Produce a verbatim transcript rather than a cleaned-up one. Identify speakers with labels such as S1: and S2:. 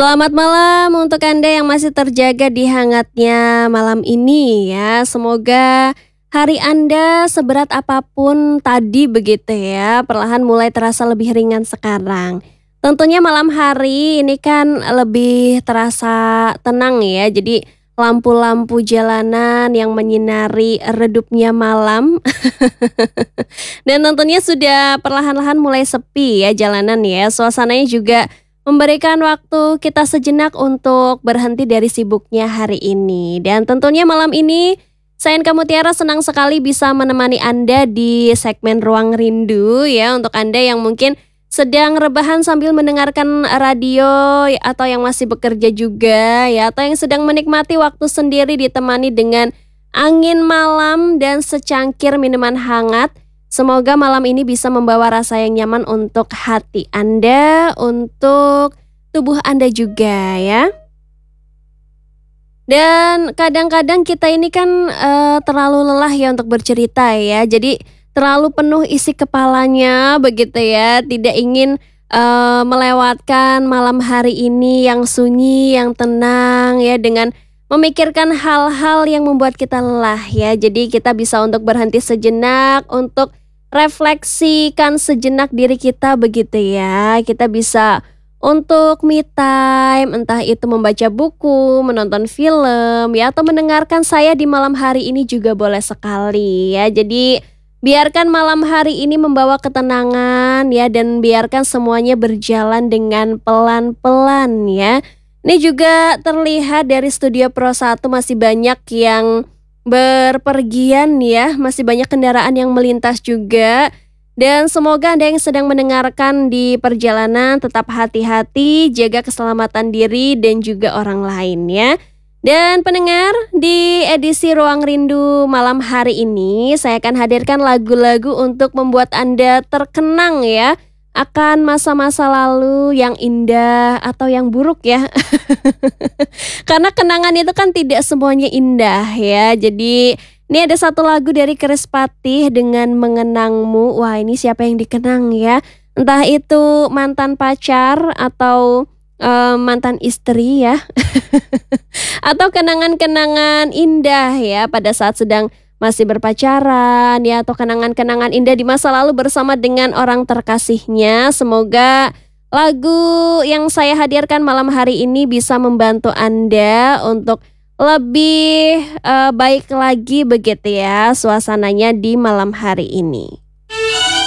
S1: Selamat malam untuk Anda yang masih terjaga di hangatnya malam ini ya. Semoga hari Anda seberat apapun tadi begitu ya, perlahan mulai terasa lebih ringan sekarang. Tentunya malam hari ini kan lebih terasa tenang ya. Jadi lampu-lampu jalanan yang menyinari redupnya malam dan tentunya sudah perlahan-lahan mulai sepi ya jalanan ya. Suasananya juga memberikan waktu kita sejenak untuk berhenti dari sibuknya hari ini. Dan tentunya malam ini saya Inka Mutiara senang sekali bisa menemani Anda di segmen Ruang Rindu ya. Untuk Anda yang mungkin sedang rebahan sambil mendengarkan radio atau yang masih bekerja juga ya, atau yang sedang menikmati waktu sendiri ditemani dengan angin malam dan secangkir minuman hangat. Semoga malam ini bisa membawa rasa yang nyaman untuk hati Anda, untuk tubuh Anda juga ya. Dan kadang-kadang kita ini kan eh, terlalu lelah ya untuk bercerita ya. Jadi terlalu penuh isi kepalanya begitu ya. Tidak ingin eh, melewatkan malam hari ini yang sunyi, yang tenang ya, dengan memikirkan hal-hal yang membuat kita lelah ya. Jadi kita bisa untuk berhenti sejenak, untuk refleksikan sejenak diri kita begitu ya. Kita bisa untuk me time, entah itu membaca buku, menonton film ya, atau mendengarkan saya di malam hari ini juga boleh sekali ya. Jadi biarkan malam hari ini membawa ketenangan ya, dan biarkan semuanya berjalan dengan pelan-pelan ya. Ini juga terlihat dari Studio Pro satu masih banyak yang berpergian ya, masih banyak kendaraan yang melintas juga. Dan semoga Anda yang sedang mendengarkan di perjalanan tetap hati-hati, jaga keselamatan diri dan juga orang lain ya. Dan pendengar, di edisi Ruang Rindu malam hari ini saya akan hadirkan lagu-lagu untuk membuat Anda terkenang ya akan masa-masa lalu yang indah atau yang buruk ya. Karena kenangan itu kan tidak semuanya indah ya. Jadi ini ada satu lagu dari Chris Patih dengan Mengenangmu. Wah, ini siapa yang dikenang ya? Entah itu mantan pacar atau eh, mantan istri ya. Atau kenangan-kenangan indah ya pada saat sedang masih berpacaran ya, atau kenangan-kenangan indah di masa lalu bersama dengan orang terkasihnya. Semoga lagu yang saya hadirkan malam hari ini bisa membantu Anda untuk lebih eh, baik lagi begitu ya suasananya di malam hari ini.